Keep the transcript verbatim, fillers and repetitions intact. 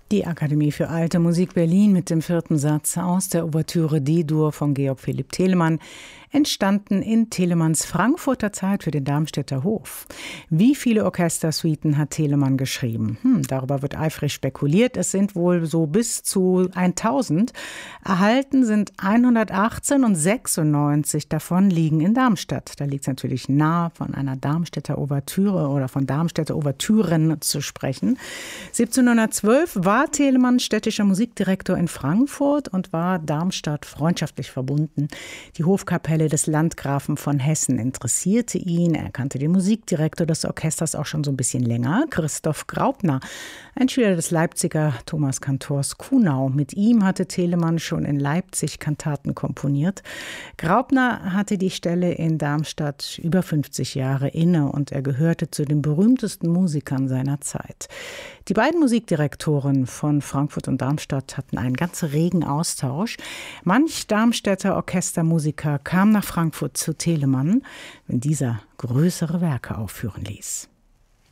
Die Akademie für Alte Musik Berlin mit dem vierten Satz aus der Ouvertüre D-Dur von Georg Philipp Telemann, entstanden in Telemanns Frankfurter Zeit für den Darmstädter Hof. Wie viele Orchestersuiten hat Telemann geschrieben? Hm, darüber wird eifrig spekuliert. Es sind wohl so bis zu tausend. Erhalten sind hundertachtzehn und sechsundneunzig davon liegen in Darmstadt. Da liegt es natürlich nahe, von einer Darmstädter Ouvertüre oder von Darmstädter Ouvertüren zu sprechen. siebzehnhundertzwölf war Telemann städtischer Musikdirektor in Frankfurt und war Darmstadt freundschaftlich verbunden. Die Hofkapelle des Landgrafen von Hessen interessierte ihn. Er kannte den Musikdirektor des Orchesters auch schon so ein bisschen länger, Christoph Graupner, ein Schüler des Leipziger Thomas Kantors Kuhnau. Mit ihm hatte Telemann schon in Leipzig Kantaten komponiert. Graupner hatte die Stelle in Darmstadt über fünfzig Jahre inne und er gehörte zu den berühmtesten Musikern seiner Zeit. Die beiden Musikdirektoren von Frankfurt und Darmstadt hatten einen ganz regen Austausch. Manch Darmstädter Orchestermusiker kam nach Frankfurt zu Telemann, wenn dieser größere Werke aufführen ließ.